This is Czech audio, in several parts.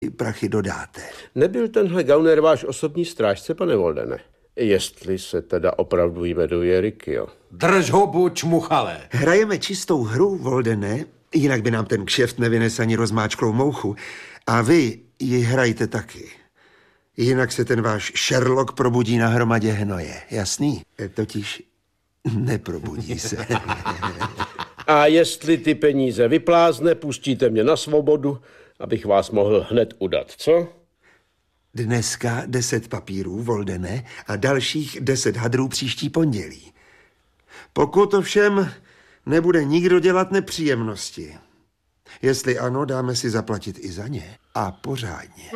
prachy dodáte. Nebyl tenhle gauner váš osobní strážce, pane Voldene? Jestli se teda opravdu jmenuje Rikio. Drž hubu, čmuchale. Hrajeme čistou hru, Voldene, jinak by nám ten kšeft nevynes ani rozmáčklou mouchu. A vy ji hrajte taky. Jinak se ten váš Sherlock probudí na hromadě hnoje. Jasný? Totiž neprobudí se. A jestli ty peníze vyplázne, pustíte mě na svobodu, abych vás mohl hned udat, co? Dneska 10 papírů, Voldene, a dalších 10 hadrů příští pondělí. Pokud ovšem nebude nikdo dělat nepříjemnosti. Jestli ano, dáme si zaplatit i za ně. A pořádně.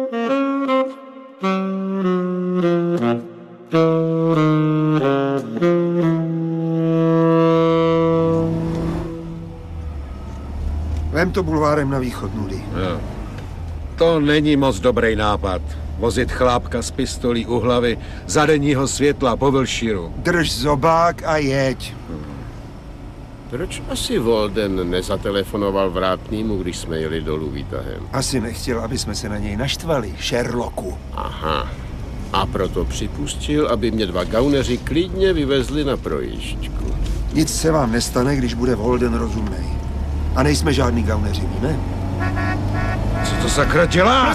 Vem to bulvárem na východ, Nudy. Jo. To není moc dobrý nápad. Vozit chlápka s pistolí u hlavy za denního světla po Wilshireu. Drž zobák a jeď. Proč asi Walden nezatelefonoval vrátnýmu, když jsme jeli dolů výtahem? Asi nechtěl, aby jsme se na něj naštvali, Sherlocku. Aha. A proto připustil, aby mě 2 gauneři klidně vyvezli na projížďku. Nic se vám nestane, když bude Walden rozumnej. A nejsme žádný gauneři, víme? Co to sakra dělá?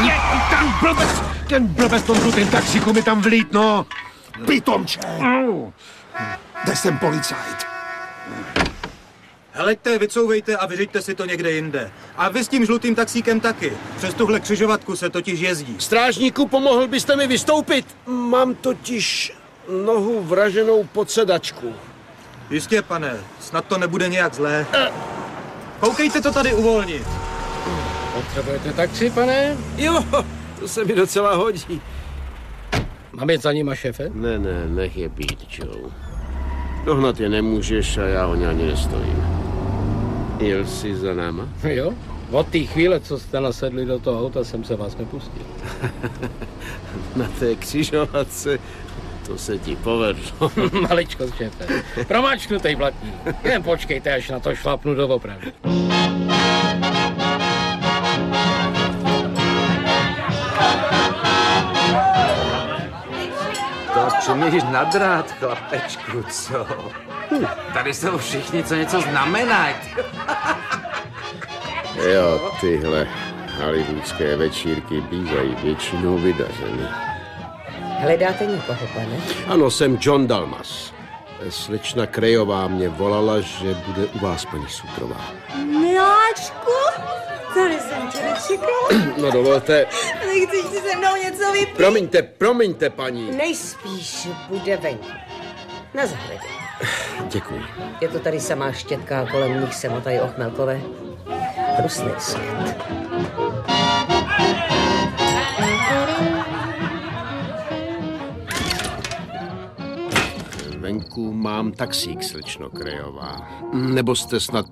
Ten blbec tom krutým taxiku mi tam vlít, no. Pitomče! Jde sem policajt. Heleďte, vycouvejte a vyřiďte si to někde jinde. A vy s tím žlutým taxíkem taky. Přes tuhle křižovatku se totiž jezdí. Strážníku, pomohl byste mi vystoupit? Mám totiž nohu vraženou pod sedačku. Jistě, pane, snad to nebude nějak zlé. Koukejte to tady uvolnit. Potřebujete taxi, pane? Jo, to se mi docela hodí. Mám jet za nima, šéfe? Ne, nech je být, Joe. Dohnat je nemůžeš a já o ně ani nestojím. Jel jsi za náma? Jo. Od té chvíle, co jste nasedli do toho auta, jsem se vás nepustil. Na té křižovatce to se ti povedlo. Maličko, šéfe. Promáčknutej blatník. Jen počkejte, až na to šlapnu doopravdy. To přemýšlíš na drát, chlapečku, co? Tady jsou všichni, co něco znamenají. Jo, tyhle hollywoodské večírky bývají většinou vydařeny. Hledáte někoho, pane? Ano, jsem John Dalmas. Slečna Krejová mě volala, že bude u vás paní Sutrová. Miláčku, tady jsem tě nečekala. No dovolte. Nechceš si se mnou něco vypít? Promiňte, paní. Nejspíš bude venku. Na zahradě. Děkuji. Je to tady samá štětka a kolem nich se motají ochmelkové. Hrusný svět. Venku mám taxík, slečno Krejová. Nebo jste snad